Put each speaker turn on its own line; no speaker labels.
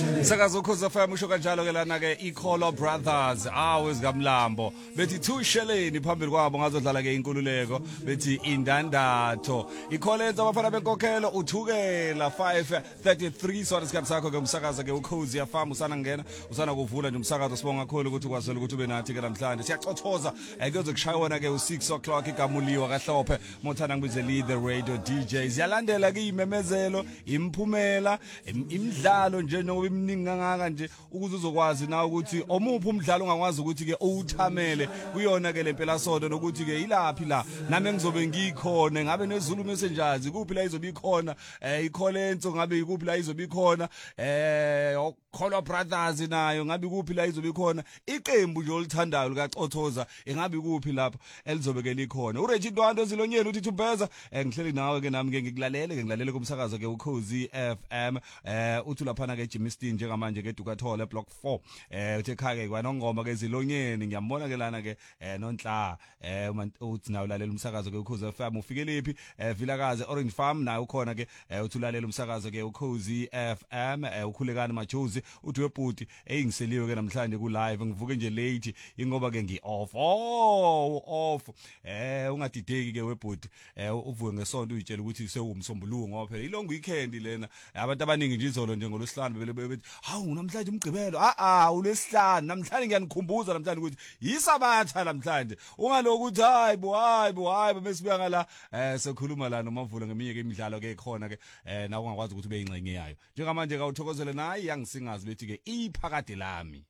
Sakazo Ukhozi FM usho kanjalo ke lana ke iKholo Brothers wezikamlambo bethi thusheleni phambili kwabo ngazodlala ke inkululeko bethi indandatho ikholenza abafana benkokhelo uthukela 533 so isikhathi sakho ke umsakazo ke Ukhozi FM usana ngena usana kuvula nje umsakazo sibonga kakhulu ukuthi ukwazela ukuthi ube nathi ke namhlanje siyacothoza kuyoze kushaywana ke u6 o'clock igamuliwa kahlophe mothana ngibize lead the radio DJs yalandela ke imemezelo imphumela imidlalo nje noba imningi kangaka nje ukuze uzokwazi na ukuthi omuphi umdlalo ongakwazi ukuthi ke uthamele kuyona ke lempela sonto nokuthi ke ilapi la nami ngizobe ngikhona ngabe neZulu messengers kuphi la izobe ikhona ikholenzo ngabe ikuphi la izobe ikhona Kholo Brothers nayo ngabe kuphi la izobe ikhona iqembu nje olithandayo likacothoza engabe kuphi lapho elizobe ke likhona uReggie Ntwando ezilonyeni uthi Thumbeza ngihleli nawe ke nami ke ngilalele kumsakazo ke Ukhozi FM uthi laphana ke Jimmy Steen njengamanje ke Dukathole block 4 uthe khake kwanongoma ke ezilonyeni ngiyambona ke lana ke nonhla uthi nawe lalela umsakazo ke Ukhozi FM ufike lephi Vilakazi Orange Farm nayo ukhona ke uthi ulalela umsakazo ke Ukhozi FM ukhulekani majuzi uthi webhuti ngiseliwe ke namhlanje ku live ngivuke nje late ingoba ke ngi off ungadideki ke webhuti uvuke ngesonto uyitshela ukuthi sewumsombuluko ngoba phela ilong weekend lena abantu abaningi nje izolo nje ngolosihlanu bethi hawu namhlanje umgqibelo ulesihlanu namhlanje ngiyanikhumbuza namhlanje ukuthi yisabatha namhlanje ungaloku ukuthi hayi bo besibuya ngala sekhuluma la nomavula ngeminye ke imidlalo ke khona ke na ungakwazi ukuthi ube ingcenye yayo njengamanje ka uthokozele nayi yangisingazi bethi ke iphakade lami